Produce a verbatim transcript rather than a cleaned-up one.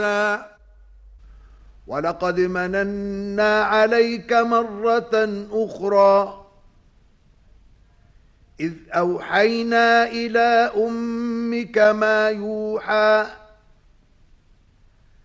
وَلَقَدْ مَنَنَّا عَلَيْكَ مَرَّةً أُخْرَى إِذْ أَوْحَيْنَا إِلَى أُمِّكَ مَا يُوحَى